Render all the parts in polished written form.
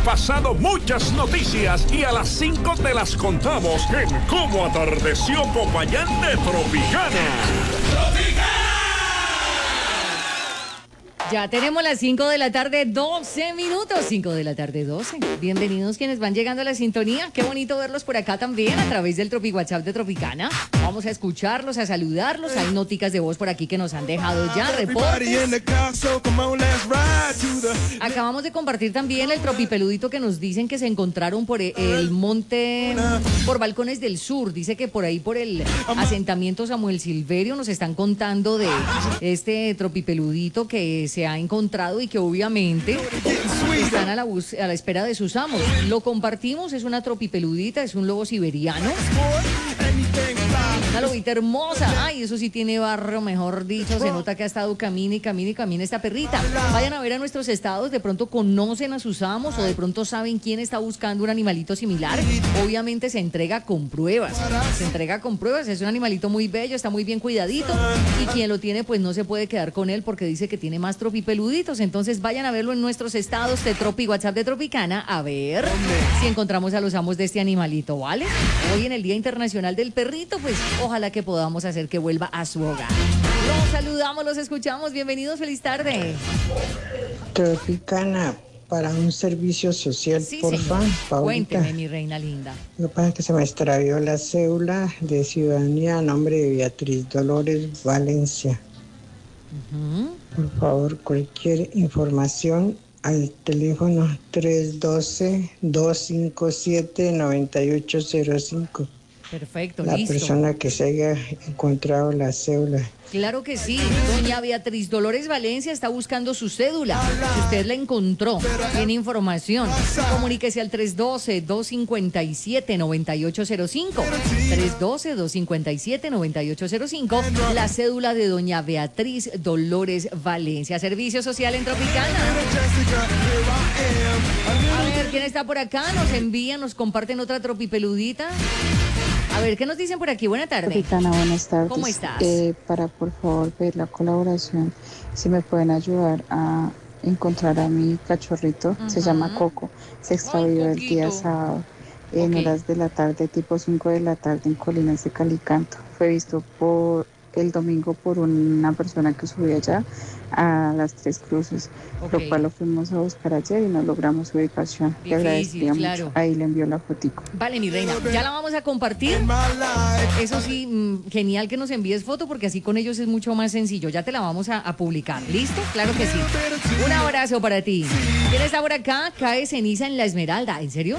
pasado muchas noticias y a las 5 te las contamos en Cómo Atardeció Popayán de Tropicana. Ya tenemos las 5 de la tarde, 12 minutos. 5 de la tarde, 12. Bienvenidos quienes van llegando a la sintonía. Qué bonito verlos por acá también a través del Tropi WhatsApp de Tropicana. Vamos a escucharlos, a saludarlos. Hay noticas de voz por aquí que nos han dejado ya, reportes. Acabamos de compartir también el tropipeludito que nos dicen que se encontraron por el monte, por Balcones del Sur. Dice que por ahí, por el asentamiento Samuel Silverio, nos están contando de este tropipeludito que se ha encontrado y que obviamente están a la espera de sus amos. Lo compartimos, es una tropipeludita, es un lobo siberiano. Una lobita hermosa. Ay, eso sí tiene barro, mejor dicho. Se nota que ha estado camine esta perrita. Vayan a ver a nuestros estados, de pronto conocen a sus amos o de pronto saben quién está buscando un animalito similar. Obviamente se entrega con pruebas. Es un animalito muy bello, está muy bien cuidadito y quien lo tiene pues no se puede quedar con él porque dice que tiene más tropipeluditos. Entonces vayan a verlo en nuestros estados de Tropi WhatsApp de Tropicana a ver si encontramos a los amos de este animalito, ¿vale? Hoy en el Día Internacional del Perrito, pues ojalá que podamos hacer que vuelva a su hogar. Los saludamos, los escuchamos. Bienvenidos, feliz tarde. Tropicana, para un servicio social, Sí, porfa, señor. Paulita. Cuénteme, mi reina linda. Lo que pasa es que se me extravió la cédula de ciudadanía a nombre de Beatriz Dolores Valencia. Por favor, cualquier información al teléfono 312-257-9805. Perfecto, La listo. persona que se haya encontrado la cédula. Claro que sí. Doña Beatriz Dolores Valencia está buscando su cédula. Si usted la encontró, tiene información, comuníquese al 312-257-9805. 312-257-9805. La cédula de doña Beatriz Dolores Valencia. Servicio social en Tropicana. A ver, ¿quién está por acá? Nos envían, nos comparten otra tropipeludita. A ver, ¿qué nos dicen por aquí? Buena tarde. Tropicana, buenas tardes. ¿Cómo estás? Para por favor pedir la colaboración, si me pueden ayudar a encontrar a mi cachorrito, se llama Coco, se extravió el día sábado en horas de la tarde, tipo 5 de la tarde en Colinas de Calicanto. Fue visto por el domingo por una persona que subió allá a las Tres Cruces, lo cual lo fuimos a buscar ayer y no logramos su ubicación. Le agradecería mucho. Ahí le envió la fotico. Vale, mi reina, ya la vamos a compartir. Eso sí, genial que nos envíes foto porque así con ellos es mucho más sencillo. Ya te la vamos a publicar. ¿Listo? Claro que sí. Un abrazo para ti. ¿Quién está por acá? Cae ceniza en la Esmeralda. ¿En serio?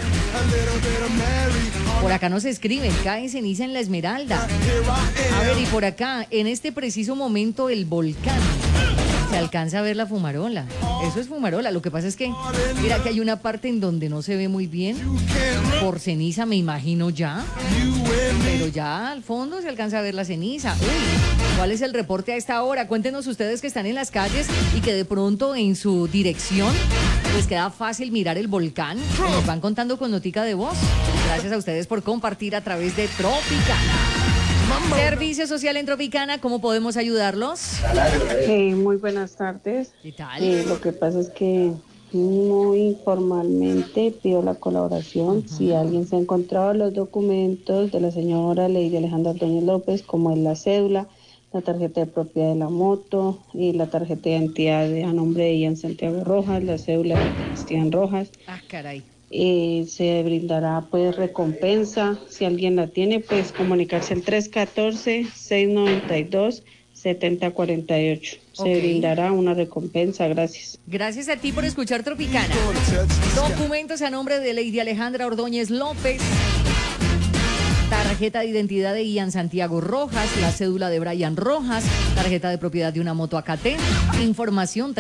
Por acá nos escriben, cae ceniza en la Esmeralda. A ver, y por acá, en este preciso momento, el volcán. Se alcanza a ver la fumarola. Eso es fumarola. Lo que pasa es que, mira que hay una parte en donde no se ve muy bien. Por ceniza, me imagino ya. Pero ya al fondo se alcanza a ver la ceniza. Uy, ¿cuál es el reporte a esta hora? Cuéntenos ustedes que están en las calles y que de pronto en su dirección les queda fácil mirar el volcán. Nos van contando con notica de voz. Gracias a ustedes por compartir a través de Tropicana. Servicio social en Tropicana, ¿cómo podemos ayudarlos? Muy buenas tardes. ¿Qué tal? Lo que pasa es que muy informalmente pido la colaboración. Si alguien se ha encontrado los documentos de la señora Lady Alejandra Ordóñez López, como es la cédula, la tarjeta de propiedad de la moto y la tarjeta de identidad a nombre de Ian Santiago Rojas, la cédula de Cristian Rojas. Ah, caray. Se brindará pues recompensa. Si alguien la tiene, pues comunicarse al 314-692-7048. Se brindará una recompensa. Gracias. Gracias a ti por escuchar Tropicana. Documentos a nombre de Lady Alejandra Ordóñez López. Tarjeta de identidad de Ian Santiago Rojas, la cédula de Brian Rojas, tarjeta de propiedad de una moto AKT, información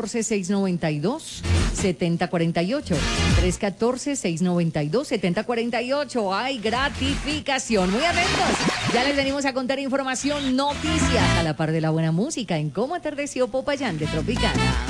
314-692-7048, 314-692-7048, hay gratificación, muy atentos, ya les venimos a contar información, noticias, a la par de la buena música en Cómo Atardeció Popayán de Tropicana.